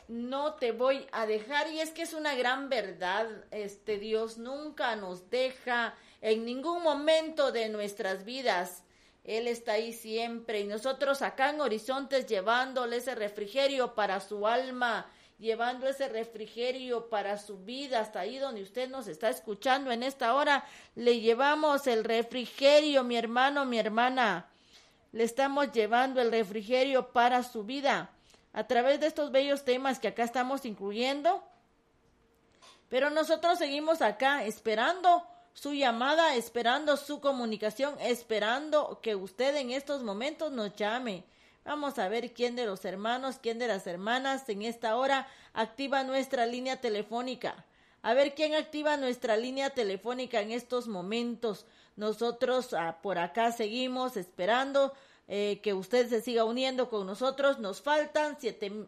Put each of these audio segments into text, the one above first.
no te voy a dejar. Y es que es una gran verdad, Dios nunca nos deja en ningún momento de nuestras vidas. Él está ahí siempre, y nosotros acá en Horizontes llevándole ese refrigerio para su alma, llevando ese refrigerio para su vida, hasta ahí donde usted nos está escuchando en esta hora, le llevamos el refrigerio, mi hermano, mi hermana, le estamos llevando el refrigerio para su vida, a través de estos bellos temas que acá estamos incluyendo, pero nosotros seguimos acá esperando su llamada, esperando su comunicación, esperando que usted en estos momentos nos llame. Vamos a ver quién de los hermanos, quién de las hermanas en esta hora activa nuestra línea telefónica. A ver quién activa nuestra línea telefónica en estos momentos. Nosotros por acá seguimos esperando que usted se siga uniendo con nosotros. Nos faltan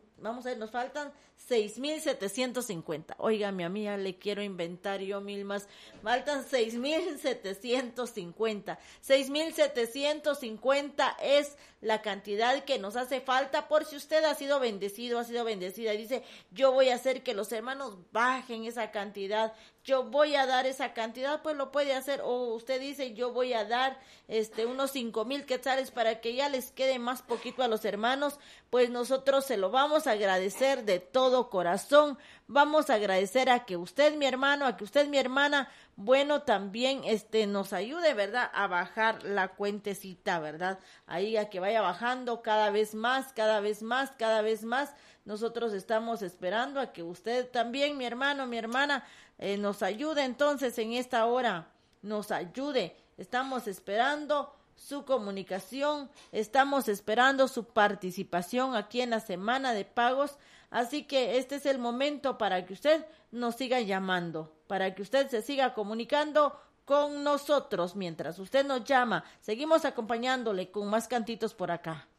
6,750. Oiga, mi amiga, le quiero inventar yo 1,000 más. Faltan 6,750. 6,750 es la cantidad que nos hace falta por si usted ha sido bendecido, ha sido bendecida y dice, yo voy a hacer que los hermanos bajen esa cantidad, yo voy a dar esa cantidad, pues lo puede hacer. O usted dice, yo voy a dar unos 5,000 quetzales para que ya les quede más poquito a los hermanos, pues nosotros se lo vamos a agradecer de todo corazón. Vamos a agradecer a que usted, mi hermano, a que usted, mi hermana, bueno, también nos ayude, ¿verdad?, a bajar la cuentecita, ¿verdad? Ahí a que vaya bajando cada vez más, cada vez más, cada vez más. Nosotros estamos esperando a que usted también, mi hermano, mi hermana, nos ayude entonces en esta hora, nos ayude. Estamos esperando su comunicación, estamos esperando su participación aquí en la semana de pagos, así que este es el momento para que usted nos siga llamando, para que usted se siga comunicando con nosotros mientras usted nos llama. Seguimos acompañándole con más cantitos por acá.